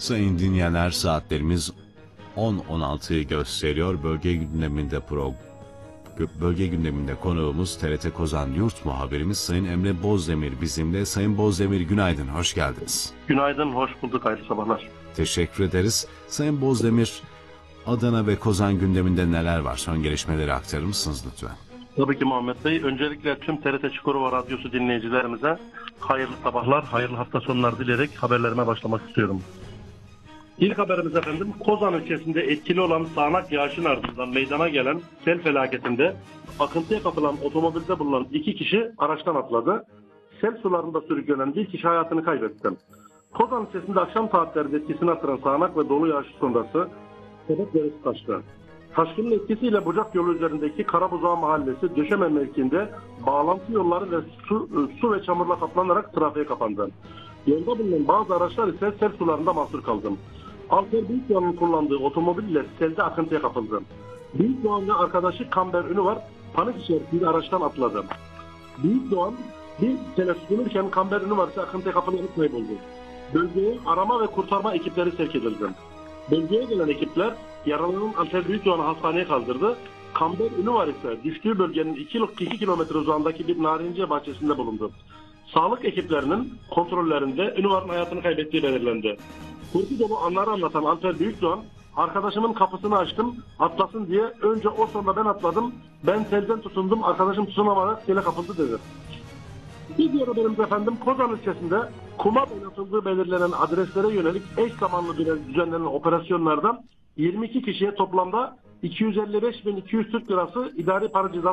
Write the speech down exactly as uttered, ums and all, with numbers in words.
Sayın dinleyenler, saatlerimiz on on altıyı gösteriyor. Bölge gündeminde pro Bölge gündeminde konuğumuz T R T Kozan Yurt muhabirimiz Sayın Emre Bozdemir bizimle. Sayın Bozdemir, günaydın, hoş geldiniz. Günaydın, hoş bulduk, hayırlı sabahlar. Teşekkür ederiz. Sayın Bozdemir, Adana ve Kozan gündeminde neler var? Son gelişmeleri aktarır mısınız lütfen? Tabii ki Muhammed Bey. Öncelikle tüm T R T Çukurova Radyosu dinleyicilerimize hayırlı sabahlar, hayırlı hafta sonları dileyerek haberlerime başlamak istiyorum. İlk haberimiz efendim, Kozan ilçesinde etkili olan sağanak yağışın ardından meydana gelen sel felaketinde akıntıya kapılan otomobilde bulunan iki kişi araçtan atladı. Sel sularında sürüklenen bir kişi hayatını kaybetti. Kozan ilçesinde akşam saatlerinde etkisini artıran sağanak ve dolu yağış sonrası sebep deresi taştı. Taşkının etkisiyle Bucak yolu üzerindeki Karabuzağı Mahallesi Döşeme mevkiinde bağlantı yolları ve su, su ve çamurla kaplanarak trafiğe kapandı. Yolda bulunan bazı araçlar ise sel sularında mahsur kaldı. Alper Büyükdoğan'ın kullandığı otomobil ile selde akıntıya kapıldı. Büyükdoğan ve arkadaşı Kamber Ünüvar panik içerisinde araçtan atladı. Büyükdoğan bir sene sürülürken Kamber Ünüvar ise akıntıya kapılarak kayboldu. Bölgeye arama ve kurtarma ekipleri sevk edildi. Bölgeye gelen ekipler yaralanan Alper Büyükdoğan'ı hastaneye kaldırdı. Kamber Ünüvar ise düştüğü bölgenin iki kilometre uzağındaki bir narinciye bahçesinde bulundu. Sağlık ekiplerinin kontrollerinde Ünüvar'ın hayatını kaybettiği belirlendi. Korku dolu anları anlatan Alper Büyükdoğan, arkadaşımın kapısını açtım, atlasın diye önce o sonra ben atladım, ben selden tutundum, arkadaşım tutunamadı, sele kapıldı dedi. Bir diğer haberimiz efendim, Kozan ilçesinde kuma oynatıldığı belirlenen adreslere yönelik eş zamanlı düzenlenen operasyonlardan yirmi iki kişiye toplamda iki yüz elli beş bin iki yüz Türk lirası idari para cezası